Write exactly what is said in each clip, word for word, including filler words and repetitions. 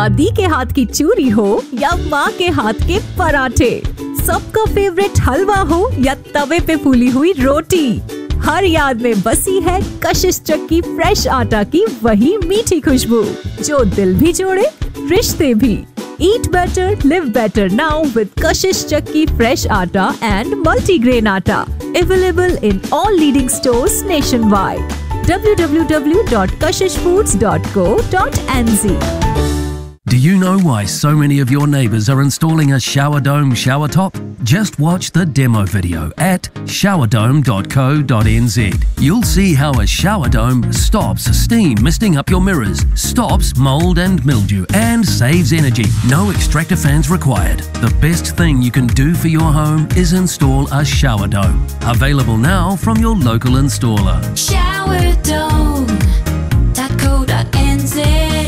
दादी के हाथ की चूरी हो या माँ के हाथ के पराठे, सबका फेवरेट हलवा हो या तवे पे फूली हुई रोटी, हर याद में बसी है कशिश चक्की फ्रेश आटा की वही मीठी खुशबू जो दिल भी जोड़े रिश्ते भी। Eat better, live better now with Kashish Chakki fresh atta and multigrain atta. Available in all leading stores nationwide. w w w dot kashish foods dot co dot n z. Do you know why so many of your neighbours are installing a shower dome shower top? Just watch the demo video at shower dome dot co dot n z. You'll see how a shower dome stops steam misting up your mirrors, stops mould and mildew and saves energy. No extractor fans required. The best thing you can do for your home is install a shower dome. Available now from your local installer. shower dome dot co dot n z.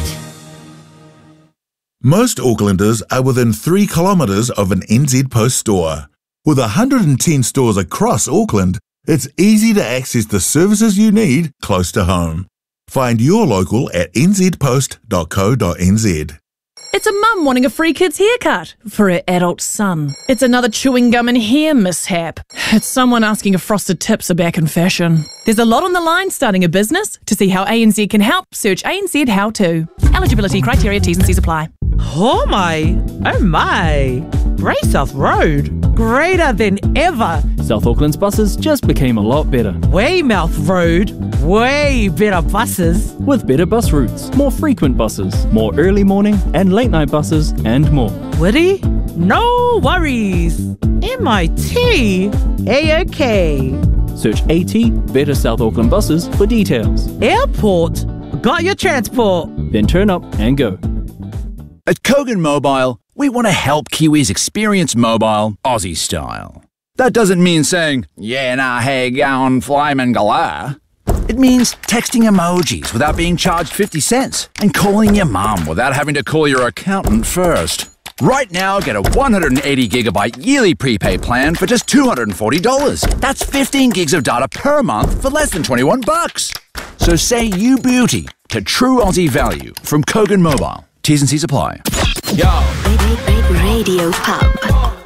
Most Aucklanders are within three kilometres of an N Z Post store. With one hundred ten stores across Auckland, it's easy to access the services you need close to home. Find your local at n z post dot co dot n z. It's a mum wanting a free kid's haircut for her adult son. It's another chewing gum and hair mishap. It's someone asking if frosted tips are back in fashion. There's a lot on the line starting a business. To see how A N Z can help, search A N Z How To. Eligibility criteria, T's and C's apply. Oh my, oh my. Grey South Road, greater than ever. South Auckland's buses just became a lot better. Weymouth Road, way better buses. With better bus routes, more frequent buses, more early morning and late night buses and more. Woody? No worries. M I T, A-OK. Search AT, Better South Auckland Buses for details. Airport, got your transport. Then turn up and go. At Kogan Mobile, we want to help Kiwis experience mobile Aussie style. That doesn't mean saying, yeah, nah, hey, gown, flyman, galah. It means texting emojis without being charged fifty cents and calling your mum without having to call your accountant first. Right now, get a one hundred eighty gigabyte yearly prepaid plan for just two hundred forty dollars. That's fifteen gigs of data per month for less than twenty-one bucks. So say you beauty to true Aussie value from Kogan Mobile. T's and C's apply. Yo! Radio Pub.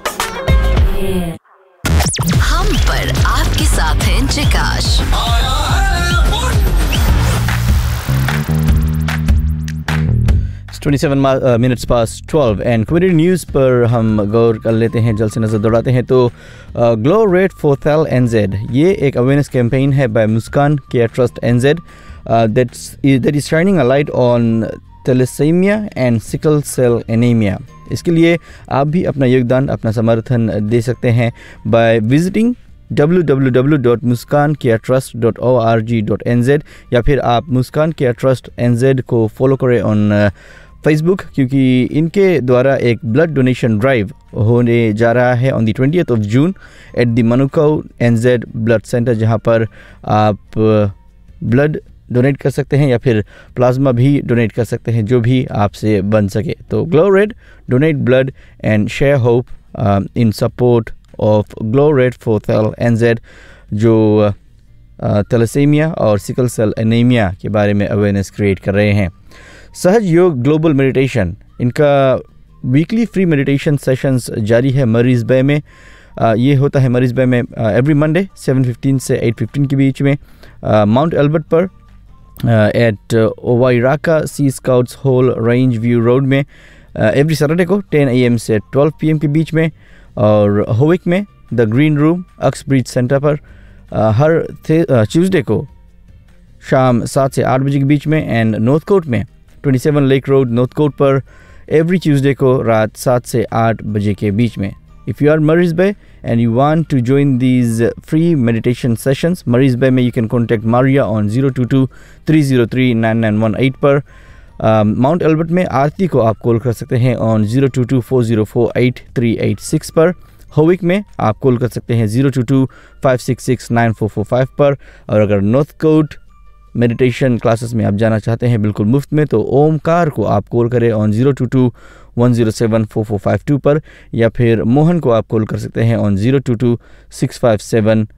हम पर आपके साथ हैं चिकाश। twenty-seven uh, minutes past twelve and community news पर हम गौर कर लेते हैं, जल्द से नजर दौड़ाते हैं तो ग्लो रेड फॉर थैल एनजेड ये एक अवेयरनेस कैंपेन है bye Muskan care trust एनजेड that's that is shining a light on thalassaemia and sickle cell anaemia. इसके लिए आप भी अपना योगदान, अपना समर्थन दे सकते हैं by visiting w w w dot muskan care trust dot org dot n z या फिर आप मुस्कान केयर ट्रस्ट एनजेड को फॉलो करें ऑन फेसबुक, क्योंकि इनके द्वारा एक ब्लड डोनेशन ड्राइव होने जा रहा है on the twentieth of June at the मनुकाउ एनजेड blood centre, जहां पर आप ब्लड डोनेट कर सकते हैं या फिर प्लाज्मा भी डोनेट कर सकते हैं, जो भी आपसे बन सके। तो glow red, donate blood and share hope in support of glow red for थैल एनजेड, जो थैलेसीमिया और सिकल सेल एनीमिया के बारे में अवेयरनेस क्रिएट कर रहे हैं। सहज योग ग्लोबल मेडिटेशन, इनका वीकली फ्री मेडिटेशन सेशंस जारी है मरीज बे में। uh, ये होता है मरीज बे में एवरी मंडे सेवन फिफ्टीन से एट फिफ्टीन के बीच में माउंट uh, एल्बर्ट पर एट ओवाइराका सी scouts whole range view road में एवरी सैटरडे को टेन ए एम से ट्वेल्व पी एम के बीच में, और होविक में the green room X bridge centre पर uh, हर ट्यूसडे uh, को शाम सात से आठ बजे के बीच में, एंड नॉर्थ कोट में twenty seven lake road north coat पर एवरी ट्यूसडे को रात सात से आठ बजे के बीच में। If you are Maris Bay and you want to join these free meditation sessions, Maris Bay में you can contact Maria on zero two two three zero three nine nine one eight पर। Mount um, Albert में आरती को आप call कर सकते हैं on zero two two four zero four eight three eight six पर। होविक में आप कॉल कर सकते हैं zero two two five six six nine four four five पर। और अगर नॉर्थ कोट मेडिटेशन क्लासेस में आप जाना चाहते हैं बिल्कुल मुफ्त में, तो ओमकार को आप कॉल करें on zero two two one zero seven four four five two पर, या फिर मोहन को आप कॉल कर सकते हैं on zero two two six five seven